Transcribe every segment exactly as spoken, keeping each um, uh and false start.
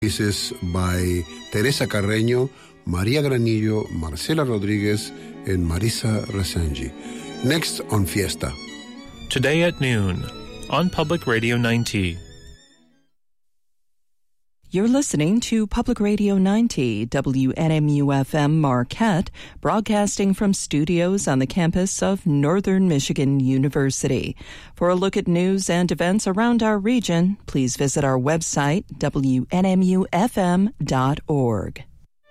Pieces by Teresa Carreño, María Granillo, Marcela Rodriguez, and Marisa Resenji. Next on Fiesta. Today at noon on Public Radio ninety. You're listening to Public Radio ninety, W N M U F M Marquette, broadcasting from studios on the campus of Northern Michigan University. For a look at news and events around our region, please visit our website, W N M U F M dot org.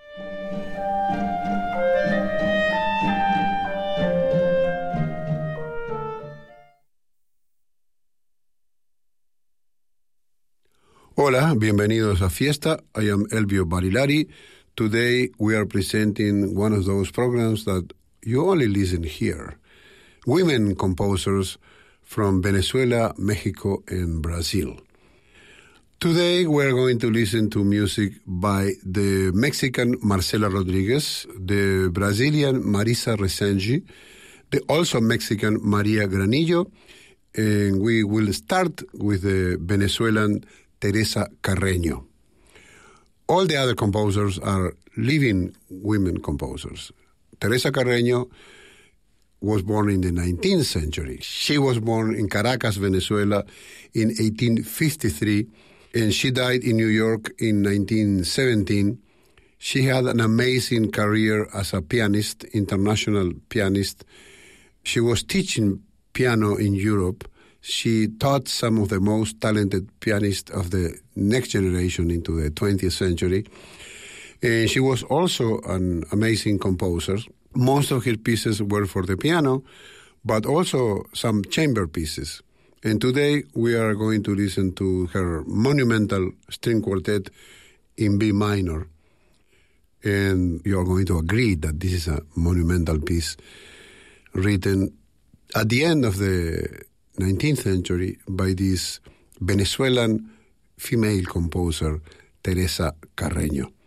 Hola, bienvenidos a Fiesta. I am Elvio Barilari. Today we are presenting one of those programs that you only listen here. Women composers from Venezuela, Mexico, and Brazil. Today we are going to listen to music by the Mexican Marcela Rodriguez, the Brazilian Marisa Resenji, the also Mexican Maria Granillo, and we will start with the Venezuelan Teresa Carreño. All the other composers are living women composers. Teresa Carreño was born in the nineteenth century. She was born in Caracas, Venezuela in eighteen fifty-three, and she died in New York in nineteen seventeen. She had an amazing career as a pianist, international pianist. She was teaching piano in Europe. She taught some of the most talented pianists of the next generation into the twentieth century. And she was also an amazing composer. Most of her pieces were for the piano, but also some chamber pieces. And today we are going to listen to her monumental string quartet in B minor. And you are going to agree that this is a monumental piece written at the end of the nineteenth century by this Venezuelan female composer, Teresa Carreño.